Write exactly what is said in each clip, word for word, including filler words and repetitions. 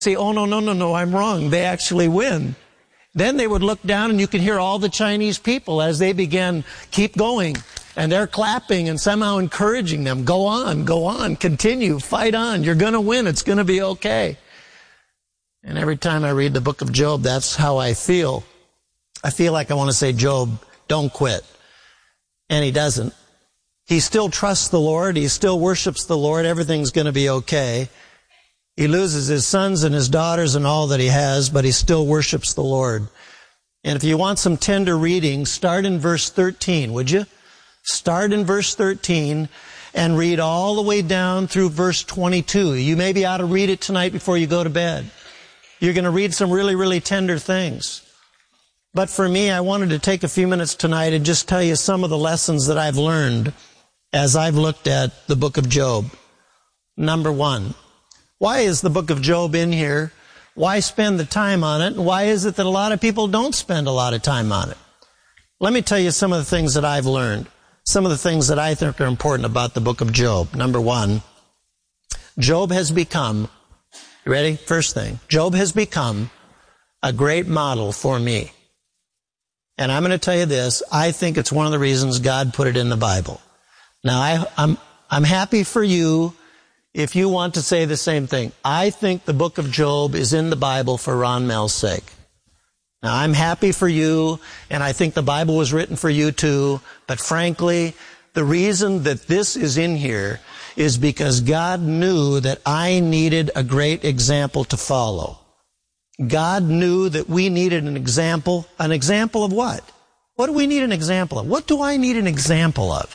say, oh, no, no, no, no, I'm wrong. They actually win. Then they would look down and you can hear all the Chinese people as they began, keep going. And they're clapping and somehow encouraging them. Go on, go on, continue, fight on. You're going to win. It's going to be okay. And every time I read the book of Job, that's how I feel. I feel like I want to say, Job, don't quit. And he doesn't. He still trusts the Lord. He still worships the Lord. Everything's going to be okay. He loses his sons and his daughters and all that he has, but he still worships the Lord. And if you want some tender reading, start in verse thirteen, would you? Start in verse thirteen and read all the way down through verse twenty-two. You maybe ought to read it tonight before you go to bed. You're going to read some really, really tender things. But for me, I wanted to take a few minutes tonight and just tell you some of the lessons that I've learned as I've looked at the book of Job. Number one, why is the book of Job in here? Why spend the time on it? And why is it that a lot of people don't spend a lot of time on it? Let me tell you some of the things that I've learned. Some of the things that I think are important about the book of Job. Number one, Job has become, you ready? First thing, Job has become a great model for me. And I'm going to tell you this, I think it's one of the reasons God put it in the Bible. Now, I, I'm, I'm happy for you if you want to say the same thing. I think the book of Job is in the Bible for Ron Mel's sake. Now, I'm happy for you, and I think the Bible was written for you too, but frankly, the reason that this is in here is because God knew that I needed a great example to follow. God knew that we needed an example. An example of what? What do we need an example of? What do I need an example of?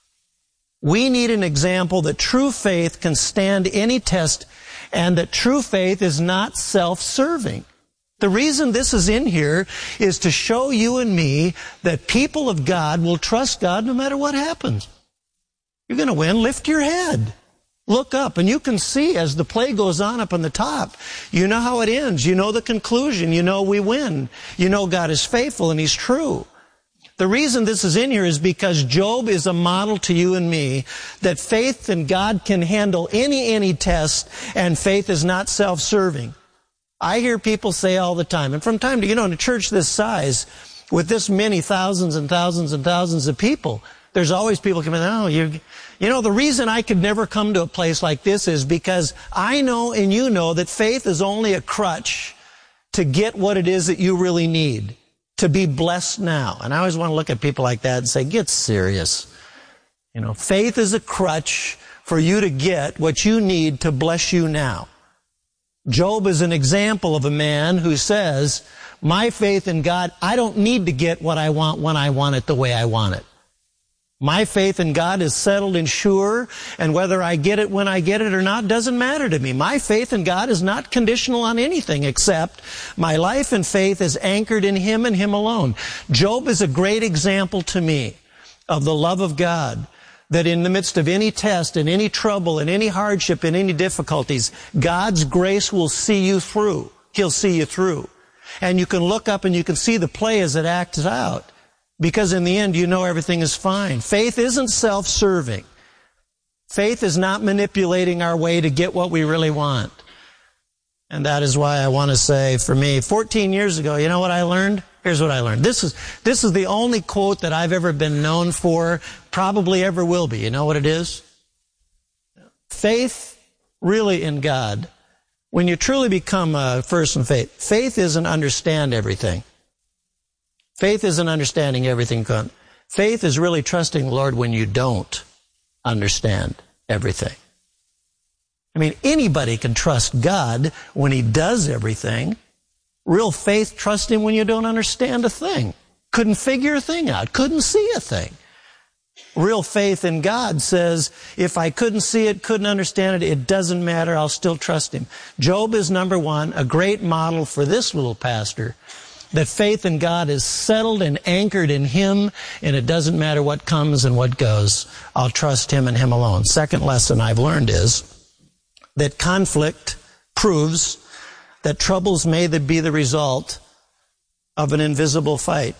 We need an example that true faith can stand any test and that true faith is not self-serving. The reason this is in here is to show you and me that people of God will trust God no matter what happens. You're going to win. Lift your head. Look up, and you can see as the play goes on up on the top, you know how it ends. You know the conclusion. You know we win. You know God is faithful and He's true. The reason this is in here is because Job is a model to you and me that faith in God can handle any, any test, and faith is not self-serving. I hear people say all the time, and from time to, you know, in a church this size, with this many thousands and thousands and thousands of people, there's always people coming, oh, you, you know, the reason I could never come to a place like this is because I know and you know that faith is only a crutch to get what it is that you really need, to be blessed now. And I always want to look at people like that and say, get serious. You know, faith is a crutch for you to get what you need to bless you now. Job is an example of a man who says, my faith in God, I don't need to get what I want when I want it the way I want it. My faith in God is settled and sure, and whether I get it when I get it or not doesn't matter to me. My faith in God is not conditional on anything except my life and faith is anchored in Him and Him alone. Job is a great example to me of the love of God, that in the midst of any test and any trouble and any hardship and any difficulties, God's grace will see you through. He'll see you through. And you can look up and you can see the play as it acts out. Because in the end, you know everything is fine. Faith isn't self-serving. Faith is not manipulating our way to get what we really want. And that is why I want to say, for me, fourteen years ago, you know what I learned? Here's what I learned. This is, this is the only quote that I've ever been known for, probably ever will be. You know what it is? Faith really in God. When you truly become a person of faith, faith isn't understand everything. Faith isn't understanding everything. Faith is really trusting the Lord when you don't understand everything. I mean, anybody can trust God when He does everything. Real faith, trust Him when you don't understand a thing. Couldn't figure a thing out. Couldn't see a thing. Real faith in God says, if I couldn't see it, couldn't understand it, it doesn't matter. I'll still trust Him. Job is number one, a great model for this little pastor, that faith in God is settled and anchored in Him, and it doesn't matter what comes and what goes. I'll trust Him and Him alone. Second lesson I've learned is that conflict proves that troubles may be the result of an invisible fight.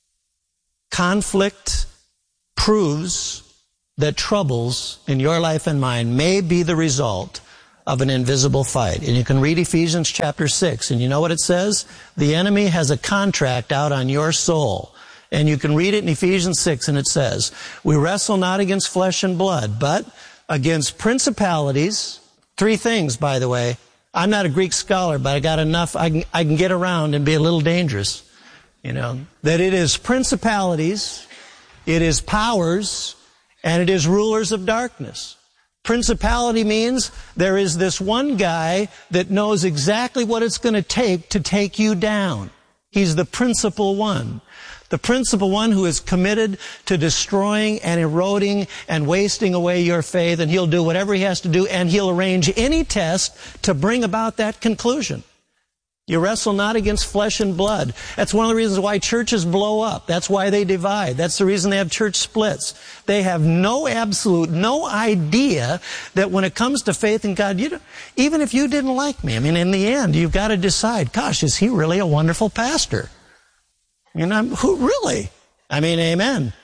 Conflict proves that troubles in your life and mine may be the result of an invisible fight. And you can read Ephesians chapter six, and you know what it says? The enemy has a contract out on your soul. And you can read it in Ephesians six, and it says, we wrestle not against flesh and blood, but against principalities. Three things, by the way. I'm not a Greek scholar, but I got enough, I can, I can get around and be a little dangerous. You know, that it is principalities, it is powers, and it is rulers of darkness. Principality means there is this one guy that knows exactly what it's going to take to take you down. He's the principal one. The principal one who is committed to destroying and eroding and wasting away your faith, and he'll do whatever he has to do, and he'll arrange any test to bring about that conclusion. You wrestle not against flesh and blood. That's one of the reasons why churches blow up. That's why they divide. That's the reason they have church splits. They have no absolute, no idea that when it comes to faith in God, you don't, even if you didn't like me, I mean, in the end, you've got to decide, gosh, is he really a wonderful pastor? You know, who really? I mean, amen.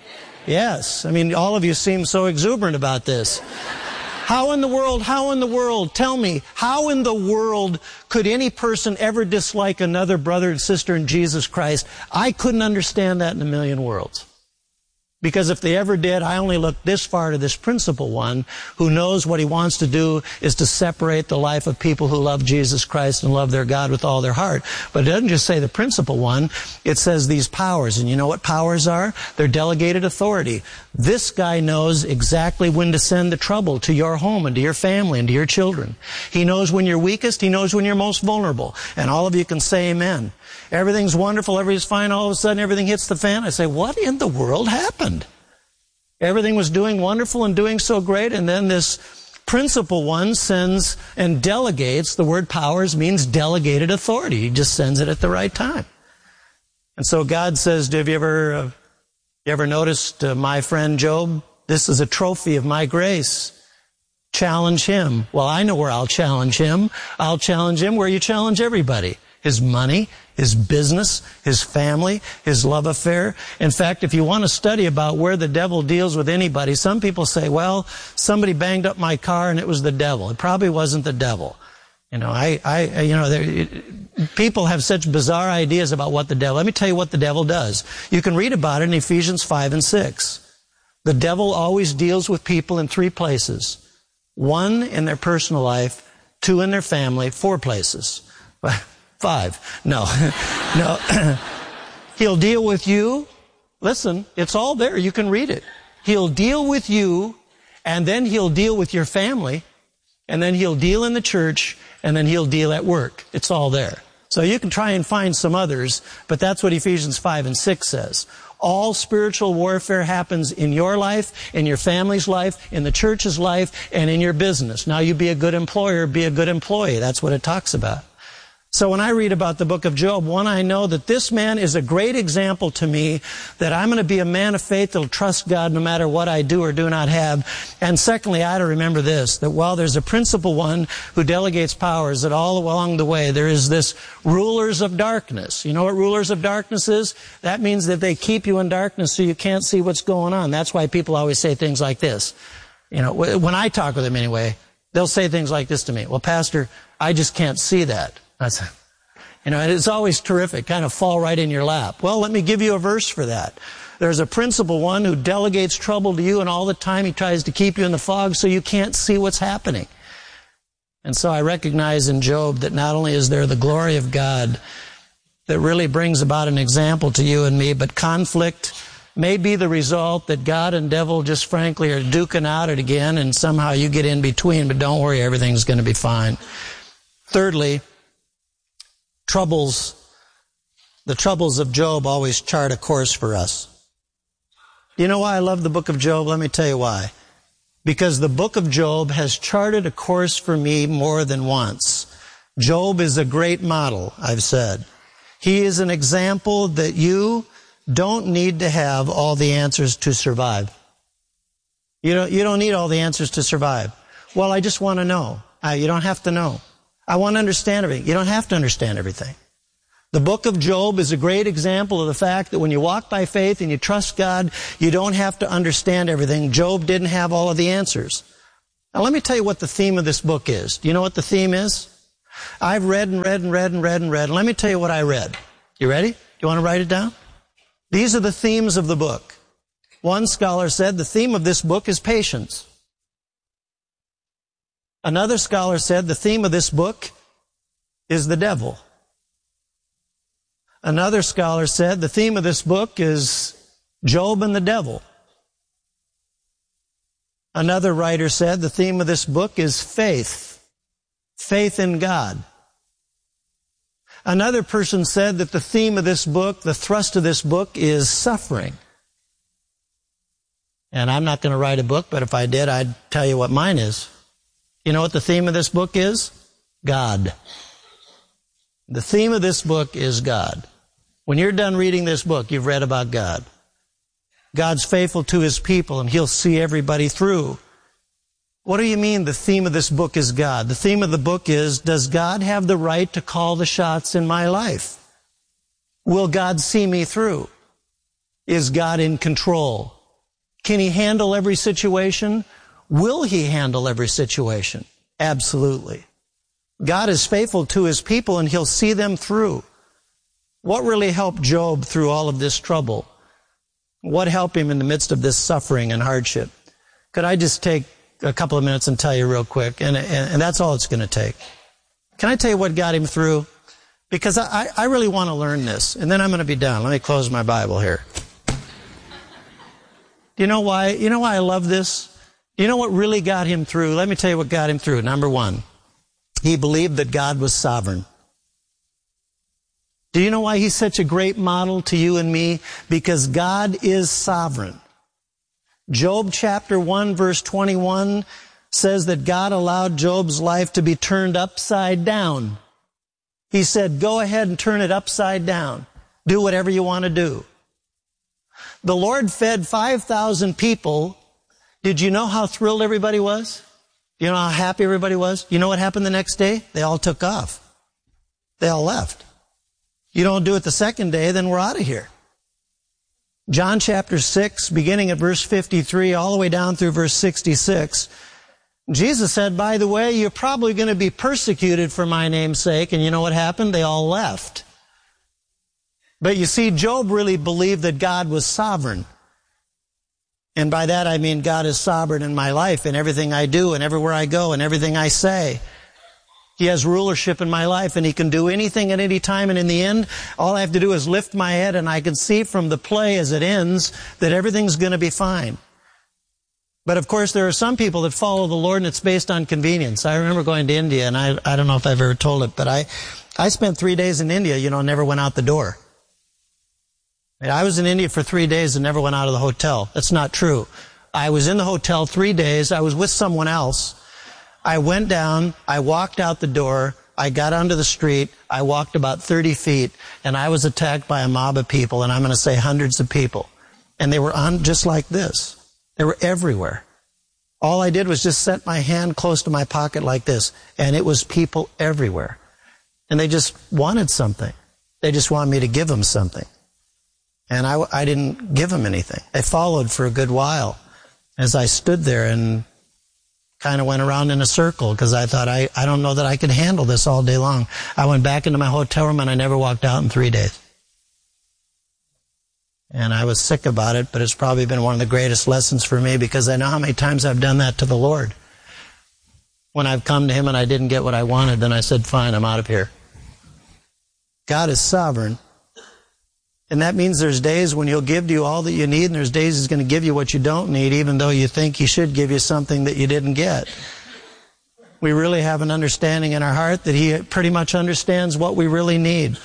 Yes. I mean, all of you seem so exuberant about this. How in the world, how in the world, tell me, how in the world could any person ever dislike another brother and sister in Jesus Christ? I couldn't understand that in a million worlds. Because if they ever did, I only look this far to this principal one who knows what he wants to do is to separate the life of people who love Jesus Christ and love their God with all their heart. But it doesn't just say the principal one. It says these powers. And you know what powers are? They're delegated authority. This guy knows exactly when to send the trouble to your home and to your family and to your children. He knows when you're weakest. He knows when you're most vulnerable. And all of you can say amen. Everything's wonderful, everything's fine, all of a sudden everything hits the fan. I say, what in the world happened? Everything was doing wonderful and doing so great, and then this principal one sends and delegates. The word powers means delegated authority. He just sends it at the right time. And so God says, have you ever, uh, you ever noticed uh, my friend Job? This is a trophy of my grace. Challenge him. Well, I know where I'll challenge him. I'll challenge him where you challenge everybody. His money, his business, his family, his love affair. In fact, if you want to study about where the devil deals with anybody, some people say, well, somebody banged up my car and it was the devil. It probably wasn't the devil. You know, I, I, you know, there, it, people have such bizarre ideas about what the devil, let me tell you what the devil does. You can read about it in Ephesians five and six. The devil always deals with people in three places. One, in their personal life. Two, in their family. Four places. Five. No. No. He'll deal with you. Listen, it's all there. You can read it. He'll deal with you, and then he'll deal with your family, and then he'll deal in the church, and then he'll deal at work. It's all there. So you can try and find some others, but that's what Ephesians five and six says. All spiritual warfare happens in your life, in your family's life, in the church's life, and in your business. Now you be a good employer, be a good employee. That's what it talks about. So when I read about the book of Job, one, I know that this man is a great example to me that I'm going to be a man of faith that will trust God no matter what I do or do not have. And secondly, I ought to remember this, that while there's a principal one who delegates powers, that all along the way there is this rulers of darkness. You know what rulers of darkness is? That means that they keep you in darkness so you can't see what's going on. That's why people always say things like this. You know, when I talk with them anyway, they'll say things like this to me. Well, Pastor, I just can't see that. That's, you know, it's always terrific, kind of fall right in your lap. Well, let me give you a verse for that. There's a principal one who delegates trouble to you, and all the time he tries to keep you in the fog so you can't see what's happening. And so I recognize in Job that not only is there the glory of God that really brings about an example to you and me, but conflict may be the result that God and devil just frankly are duking out it again, and somehow you get in between, but don't worry, everything's going to be fine. Thirdly, Troubles, the troubles of Job always chart a course for us. You know why I love the book of Job? Let me tell you why. Because the book of Job has charted a course for me more than once. Job is a great model, I've said. He is an example that you don't need to have all the answers to survive. You don't, you don't need all the answers to survive. Well, I just want to know. Uh, you don't have to know. I want to understand everything. You don't have to understand everything. The book of Job is a great example of the fact that when you walk by faith and you trust God, you don't have to understand everything. Job didn't have all of the answers. Now let me tell you what the theme of this book is. Do you know what the theme is? I've read and read and read and read and read. And let me tell you what I read. You ready? You want to write it down? These are the themes of the book. One scholar said the theme of this book is patience. Another scholar said the theme of this book is the devil. Another scholar said the theme of this book is Job and the devil. Another writer said the theme of this book is faith, faith in God. Another person said that the theme of this book, the thrust of this book, is suffering. And I'm not going to write a book, but if I did, I'd tell you what mine is. You know what the theme of this book is? God. The theme of this book is God. When you're done reading this book, you've read about God. God's faithful to His people, and He'll see everybody through. What do you mean the theme of this book is God? The theme of the book is, does God have the right to call the shots in my life? Will God see me through? Is God in control? Can He handle every situation? Will He handle every situation? Absolutely. God is faithful to His people, and He'll see them through. What really helped Job through all of this trouble? What helped him in the midst of this suffering and hardship? Could I just take a couple of minutes and tell you real quick? And, and, and that's all it's going to take. Can I tell you what got him through? Because I, I really want to learn this, and then I'm going to be done. Let me close my Bible here. Do you know why? You know why I love this? Do you know what really got him through? Let me tell you what got him through. Number one, he believed that God was sovereign. Do you know why He's such a great model to you and me? Because God is sovereign. Job chapter one verse twenty-one says that God allowed Job's life to be turned upside down. He said, go ahead and turn it upside down. Do whatever you want to do. The Lord fed five thousand people. Did you know how thrilled everybody was? Do you know how happy everybody was? You know what happened the next day? They all took off. They all left. You don't do it the second day, then we're out of here. John chapter six, beginning at verse fifty-three, all the way down through verse sixty-six, Jesus said, by the way, you're probably going to be persecuted for my name's sake. And you know what happened? They all left. But you see, Job really believed that God was sovereign. And by that I mean God is sovereign in my life, in everything I do, and everywhere I go, and everything I say. He has rulership in my life, and He can do anything at any time. And in the end, all I have to do is lift my head, and I can see from the play as it ends that everything's going to be fine. But of course, there are some people that follow the Lord, and it's based on convenience. I remember going to India, and I, I don't know if I've ever told it, but I, I spent three days in India, you know, never went out the door. I mean, I was in India for three days and never went out of the hotel. That's not true. I was in the hotel three days. I was with someone else. I went down, I walked out the door, I got onto the street, I walked about thirty feet, and I was attacked by a mob of people, and I'm going to say hundreds of people. And they were on just like this. They were everywhere. All I did was just set my hand close to my pocket like this, and it was people everywhere. And they just wanted something. They just wanted me to give them something. And I, I didn't give them anything. They followed for a good while as I stood there and kind of went around in a circle because I thought, I, I don't know that I could handle this all day long. I went back into my hotel room and I never walked out in three days. And I was sick about it, but it's probably been one of the greatest lessons for me because I know how many times I've done that to the Lord. When I've come to Him and I didn't get what I wanted, then I said, fine, I'm out of here. God is sovereign. And that means there's days when He'll give to you all that you need, and there's days He's going to give you what you don't need, even though you think He should give you something that you didn't get. We really have an understanding in our heart that He pretty much understands what we really need.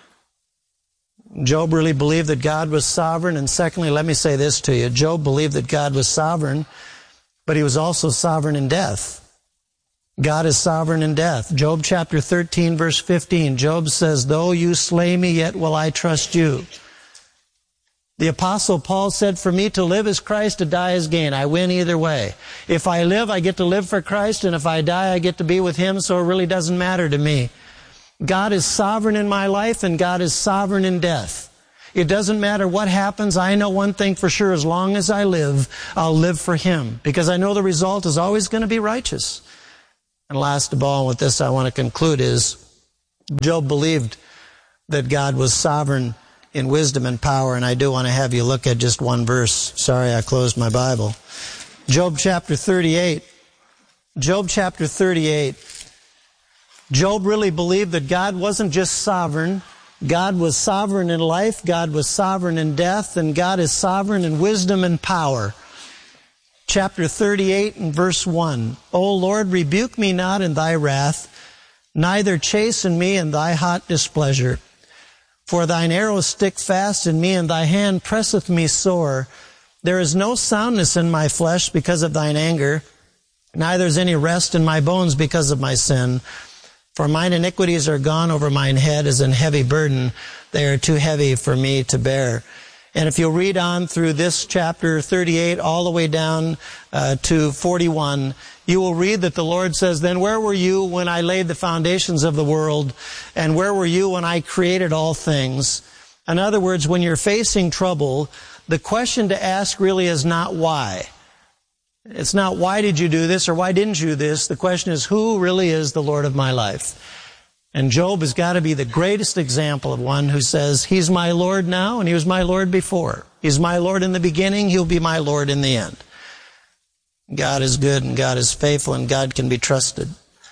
Job really believed that God was sovereign, and secondly, let me say this to you. Job believed that God was sovereign, but He was also sovereign in death. God is sovereign in death. Job chapter thirteen, verse fifteen. Job says, though you slay me, yet will I trust you. The Apostle Paul said, for me to live is Christ, to die is gain. I win either way. If I live, I get to live for Christ, and if I die, I get to be with Him, so it really doesn't matter to me. God is sovereign in my life, and God is sovereign in death. It doesn't matter what happens. I know one thing for sure. As long as I live, I'll live for Him, because I know the result is always going to be righteous. And last of all, with this I want to conclude is, Job believed that God was sovereign in wisdom and power, and I do want to have you look at just one verse. Sorry, I closed my Bible. Job chapter thirty-eight. Job chapter thirty-eight. Job really believed that God wasn't just sovereign. God was sovereign in life, God was sovereign in death, and God is sovereign in wisdom and power. Chapter thirty-eight and verse one. O Lord, rebuke me not in thy wrath, neither chasten me in thy hot displeasure. For thine arrows stick fast in me, and thy hand presseth me sore. There is no soundness in my flesh because of thine anger, neither is any rest in my bones because of my sin. For mine iniquities are gone over mine head as an heavy burden. They are too heavy for me to bear. And if you'll read on through this chapter thirty-eight all the way down uh, to forty-one, you will read that the Lord says, then where were you when I laid the foundations of the world? And where were you when I created all things? In other words, when you're facing trouble, the question to ask really is not why. It's not why did you do this or why didn't you do this. The question is, who really is the Lord of my life? And Job has got to be the greatest example of one who says, He's my Lord now and He was my Lord before. He's my Lord in the beginning, He'll be my Lord in the end. God is good and God is faithful and God can be trusted.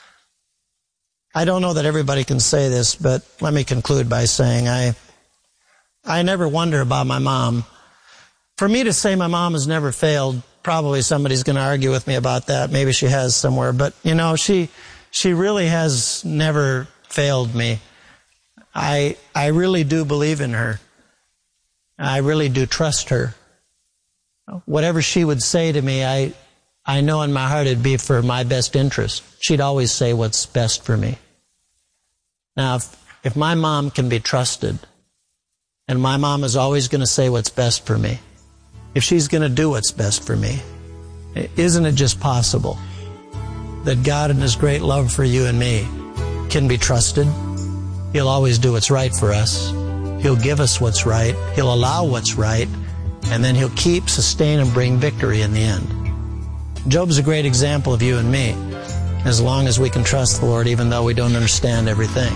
I don't know that everybody can say this, but let me conclude by saying I, I never wonder about my mom. For me to say my mom has never failed, probably somebody's going to argue with me about that. Maybe she has somewhere. But, you know, she she really has never failed me. I I really do believe in her. I really do trust her. Whatever she would say to me, I I know in my heart it'd be for my best interest. She'd always say what's best for me. Now, if, if my mom can be trusted, and my mom is always going to say what's best for me, if she's going to do what's best for me, isn't it just possible that God in His great love for you and me can be trusted? He'll always do what's right for us. He'll give us what's right. He'll allow what's right. And then He'll keep, sustain, and bring victory in the end. Job's a great example of you and me, as long as we can trust the Lord even though we don't understand everything.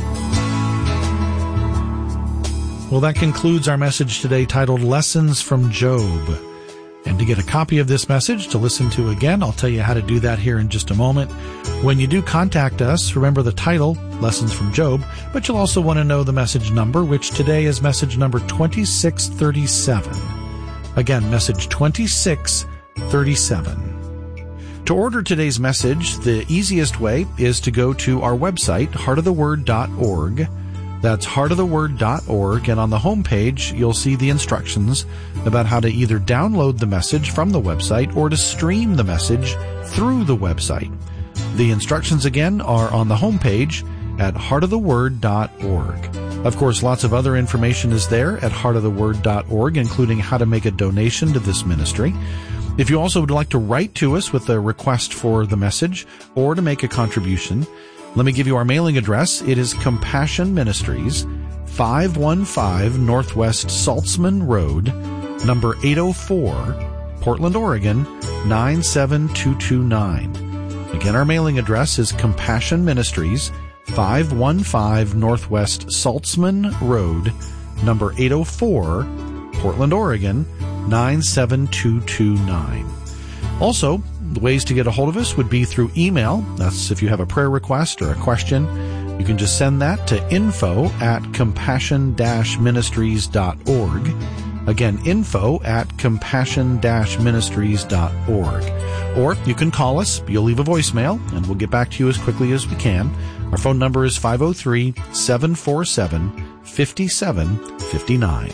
Well, that concludes our message today titled Lessons from Job. And to get a copy of this message to listen to again, I'll tell you how to do that here in just a moment. When you do contact us, remember the title, Lessons from Job, but you'll also want to know the message number, which today is message number twenty-six thirty-seven. Again, message twenty-six thirty-seven. To order today's message, the easiest way is to go to our website, heart of the word dot org. That's heart of the word dot org, and on the home page, you'll see the instructions about how to either download the message from the website or to stream the message through the website. The instructions again are on the home page at heart of the word dot org. Of course, lots of other information is there at heart of the word dot org, including how to make a donation to this ministry. If you also would like to write to us with a request for the message or to make a contribution, let me give you our mailing address. It is Compassion Ministries, five one five Northwest Saltzman Road, number eight oh four, Portland, Oregon, nine seven two two nine. Again, our mailing address is Compassion Ministries, five one five Northwest Saltzman Road, number eight oh four, Portland, Oregon, nine seven two two nine. Also, the ways to get a hold of us would be through email. That's if you have a prayer request or a question. You can just send that to info at compassion dash ministries dot org. Again, info at compassion dash ministries dot org. Or you can call us. You'll leave a voicemail, and we'll get back to you as quickly as we can. Our phone number is five oh three, seven four seven, five seven five nine.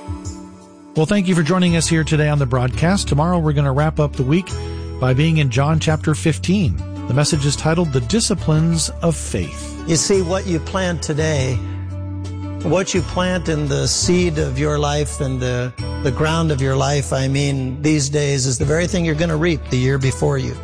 Well, thank you for joining us here today on the broadcast. Tomorrow we're going to wrap up the week by being in John chapter fifteen. The message is titled, The Disciplines of Faith. You see, what you plant today, what you plant in the seed of your life and the, the ground of your life, I mean, these days, is the very thing you're going to reap the year before you.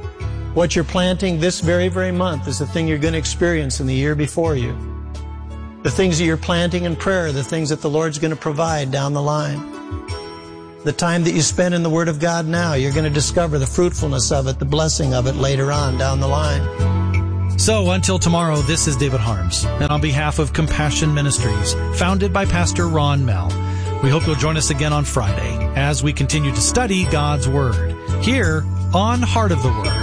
What you're planting this very, very month is the thing you're going to experience in the year before you. The things that you're planting in prayer, the things that the Lord's going to provide down the line. The time that you spend in the Word of God now, you're going to discover the fruitfulness of it, the blessing of it later on down the line. So until tomorrow, this is David Harms, and on behalf of Compassion Ministries, founded by Pastor Ron Mell, we hope you'll join us again on Friday as we continue to study God's Word here on Heart of the Word.